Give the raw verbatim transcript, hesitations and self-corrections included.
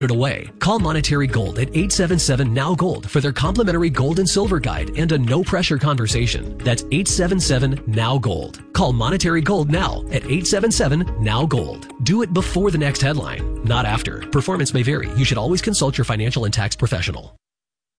away. Call Monetary Gold at eight seven seven N O W Gold for their complimentary gold and silver guide and a no-pressure conversation. That's eight seven seven N O W Gold. Call Monetary Gold now at eight seven seven N O W Gold. Do it before the next headline, not after. Performance may vary. You should always consult your financial and tax professional.